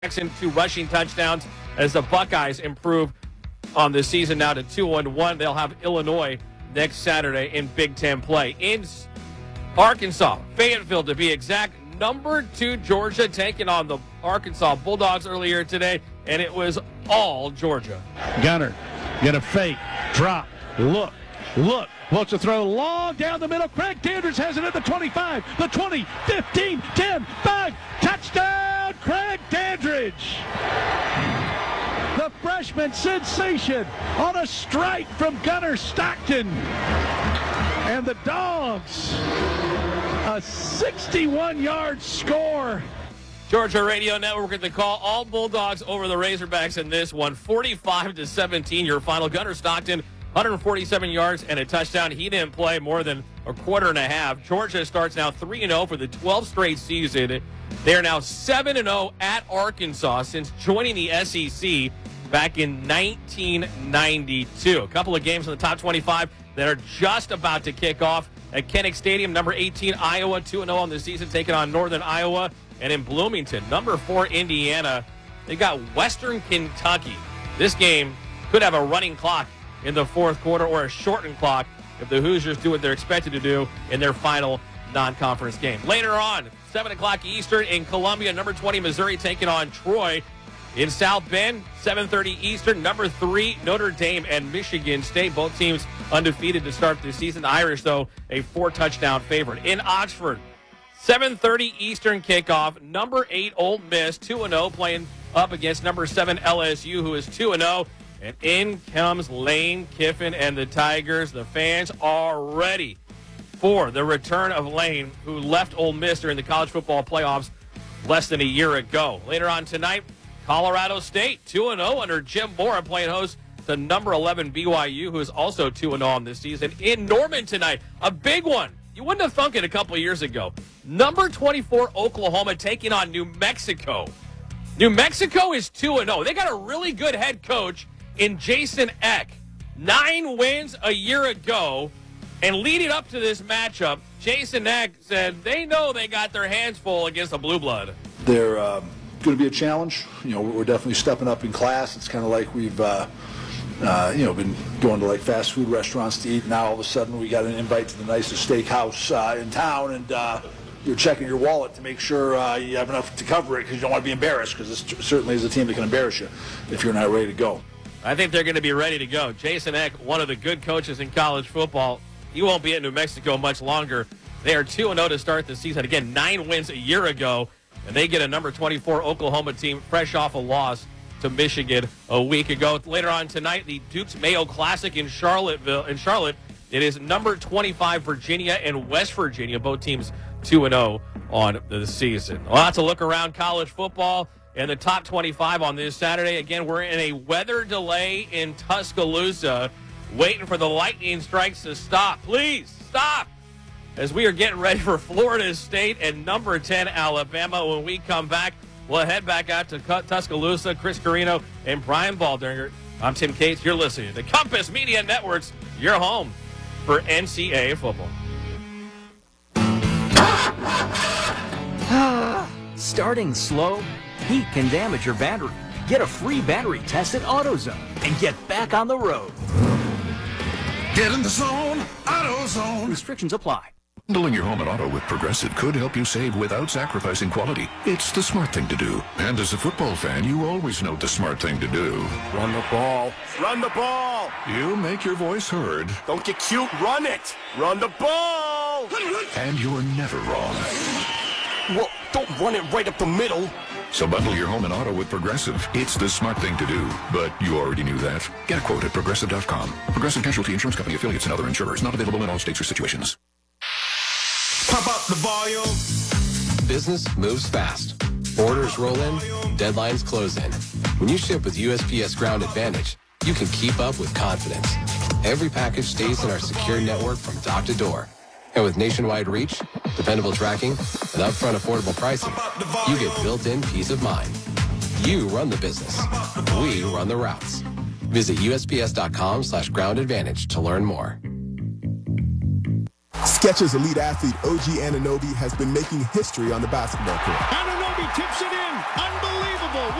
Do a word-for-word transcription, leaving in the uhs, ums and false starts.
Jackson, two rushing touchdowns as the Buckeyes improve on the season now to two and one. They'll have Illinois next Saturday in Big Ten play. In Arkansas, Fayetteville to be exact, number two Georgia taking on the Arkansas Bulldogs earlier today, and it was all Georgia. Gunner, get a fake, drop, look, look. Wants to throw long down the middle. Craig Dandridge has it at the twenty-five, the twenty, fifteen, ten, five. Touchdown, Craig Dandridge. The freshman sensation on a strike from Gunner Stockton. And the Dogs, a sixty-one-yard score. Georgia Radio Network at the call. All Bulldogs over the Razorbacks in this one. forty-five to seventeen, your final. Gunner Stockton, one hundred forty-seven yards and a touchdown. He didn't play more than a quarter and a half. Georgia starts now three and oh for the twelfth straight season. They are now seven and oh at Arkansas since joining the S E C back in nineteen ninety-two. A couple of games in the top twenty-five that are just about to kick off at Kinnick Stadium. Number eighteen, Iowa, two and oh on the season, taking on Northern Iowa. And in Bloomington, number four, Indiana, they got Western Kentucky. This game could have a running clock in the fourth quarter or a shortened clock if the Hoosiers do what they're expected to do in their final non-conference game. Later on, seven o'clock Eastern in Columbia, number twenty, Missouri taking on Troy. In South Bend, seven thirty Eastern, number three, Notre Dame and Michigan State. Both teams undefeated to start the season. The Irish, though, a four-touchdown favorite. In Oxford, seven thirty Eastern kickoff, number eight, Ole Miss, two and oh, playing up against number seven, L S U, who is two and oh. And in comes Lane Kiffin and the Tigers. The fans are ready for the return of Lane, who left Ole Miss during the college football playoffs less than a year ago. Later on tonight, Colorado State, two and oh under Jim Mora, playing host to number eleven B Y U, who is also two and oh on this season. In Norman tonight, a big one. You wouldn't have thunk it a couple of years ago. Number twenty-four Oklahoma taking on New Mexico. New Mexico is two and oh. They got a really good head coach in Jason Eck. Nine wins a year ago. And leading up to this matchup, Jason Eck said they know they got their hands full against the Blue Blood. They're um, going to be a challenge. You know, we're definitely stepping up in class. It's kind of like we've, uh, uh, you know, been going to like fast food restaurants to eat. Now all of a sudden we got an invite to the nicest steakhouse uh, in town, and uh, you're checking your wallet to make sure uh, you have enough to cover it because you don't want to be embarrassed, because this certainly is a team that can embarrass you if you're not ready to go. I think they're going to be ready to go. Jason Eck, one of the good coaches in college football. He won't be at New Mexico much longer. They are two and oh to start the season. Again, nine wins a year ago, and they get a number twenty-four Oklahoma team fresh off a loss to Michigan a week ago. Later on tonight, the Duke's Mayo Classic in Charlottesville. In Charlotte, it is number twenty-five Virginia and West Virginia, both teams two and oh on the season. Lots to look around college football and the top twenty-five on this Saturday. Again, we're in a weather delay in Tuscaloosa, waiting for the lightning strikes to stop. Please stop, as we are getting ready for Florida State and number ten Alabama. When we come back, we'll head back out to Tuscaloosa. Chris Carino and Brian Baldinger. I'm Tim Cates. You're listening to Compass Media Networks, your home for N C double A football. Starting slow, heat can damage your battery. Get a free battery test at AutoZone and get back on the road. Get in the zone, AutoZone. Restrictions apply. Handling your home and auto with Progressive could help you save without sacrificing quality. It's the smart thing to do. And as a football fan, you always know the smart thing to do. Run the ball. Run the ball. You make your voice heard. Don't get cute. Run it. Run the ball. And you're never wrong. Well, don't run it right up the middle. So bundle your home and auto with Progressive. It's the smart thing to do. But you already knew that. Get a quote at Progressive dot com. Progressive Casualty Insurance Company, affiliates, and other insurers. Not available in all states or situations. Pop up the volume. Business moves fast. Orders roll in, deadlines close in. When you ship with U S P S Ground Advantage, you can keep up with confidence. Every package stays in our secure network from dock to door. And with nationwide reach, dependable tracking, and upfront affordable pricing, you get built-in peace of mind. You run the business. We run the routes. Visit U S P S dot com slash ground advantage to learn more. Skechers elite athlete O G Anunoby has been making history on the basketball court. Anunoby He tips it in. Unbelievable.